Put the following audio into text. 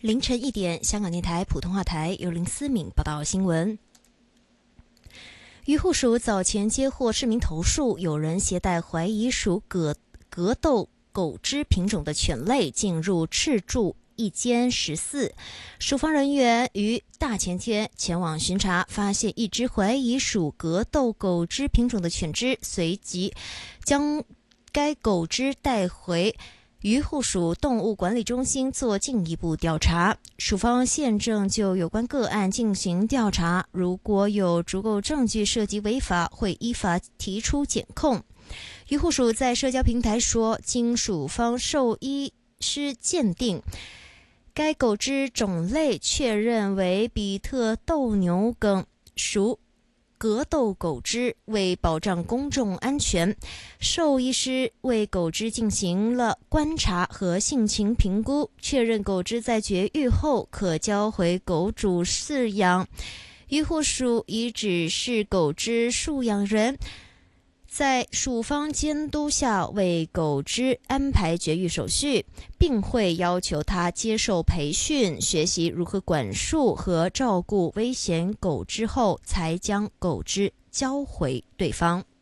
凌晨1点，香港电台普通话台由林思敏报道新闻。渔护署早前接获市民投诉，有人携带怀疑属格斗狗只品种的犬类进入赤柱一间食肆，署方人员于大前天前往巡查，发现一只怀疑属格斗狗只品种的犬只，随即将该狗只带回渔护署动物管理中心做进一步调查。署方现正就有关个案进行调查，如果有足够证据涉及违法，会依法提出检控。渔护署在社交平台说，经署方兽医师鉴定，该狗只种类确认为比特斗牛梗，属格斗狗只。为保障公众安全，兽医师为狗只进行了观察和性情评估，确认狗只在绝育后可交回狗主饲养。渔护署已指示狗只束养人在署方监督下为狗只安排绝育手续，并会要求他接受培训，学习如何管束和照顾危险狗只后，才将狗只交回对方。